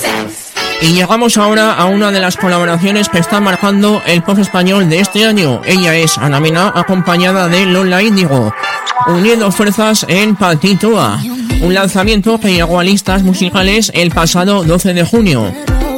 Y llegamos ahora a una de las colaboraciones que está marcando el pop español de este año. Ella es Ana Mena, acompañada de Lola Índigo, uniendo fuerzas en Patitoa, un lanzamiento que llegó a listas musicales el pasado 12 de junio.